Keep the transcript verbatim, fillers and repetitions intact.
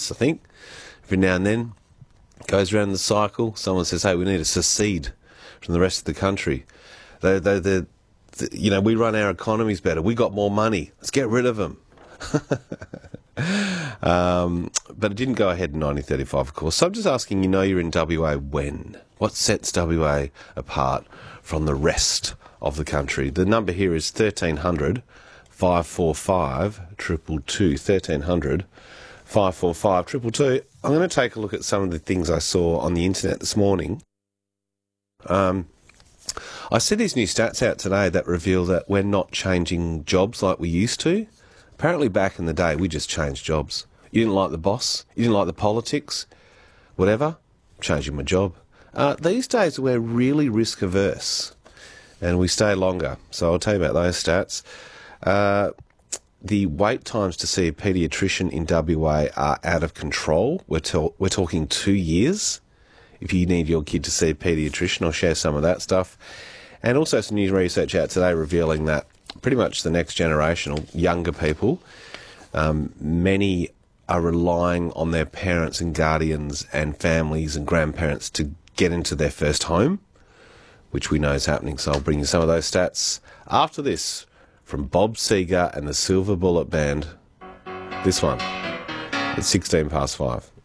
I think. Every now and then, goes around the cycle. Someone says, hey, we need to secede from the rest of the country. They, they, they, they, you know, we run our economies better. We got more money. Let's get rid of them. um, but it didn't go ahead in nineteen thirty-five, of course. So I'm just asking, you know, you're in W A when? What sets W A apart from the rest of the country? The number here is thirteen hundred, five four five, two two two. thirteen hundred, five four five, two two two. I'm going to take a look at some of the things I saw on the internet this morning. Um, I see these new stats out today that reveal that we're not changing jobs like we used to. Apparently back in the day, we just changed jobs. You didn't like the boss, you didn't like the politics, whatever, changing my job. Uh, these days, we're really risk averse and we stay longer. So I'll tell you about those stats. Uh, the wait times to see a paediatrician in W A are out of control. We're, to- we're talking two years if you need your kid to see a paediatrician. I'll share some of that stuff. And also some new research out today revealing that pretty much the next generation, or younger people, um, many are relying on their parents and guardians and families and grandparents to get into their first home, which we know is happening. So I'll bring you some of those stats after this from Bob Seger and the Silver Bullet Band. This one, it's sixteen past five.